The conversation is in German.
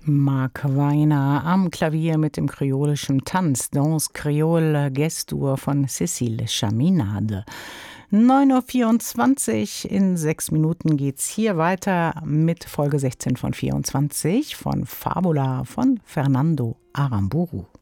Marc Weiner am Klavier mit dem kreolischen Tanz Danse Creole Gestur von Cécile Chaminade. 9:24 Uhr, in 6 Minuten geht's hier weiter mit Folge 16 von 24 von Fabula von Fernando Aramburu.